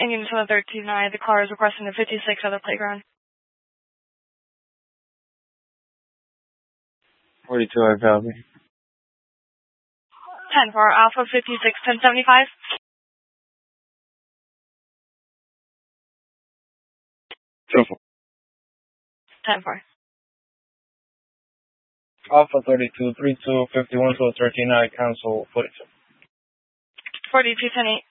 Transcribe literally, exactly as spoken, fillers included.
Indian seven thirteen nine, the car is requesting the fifty-six other playground. forty-two, I copy. ten four, Alpha fifty-six, ten seventy-five. ten four. ten four. Alpha thirty-two, three two, fifty-one, twelve, thirteen, I cancel forty-two. forty-two, ten eight.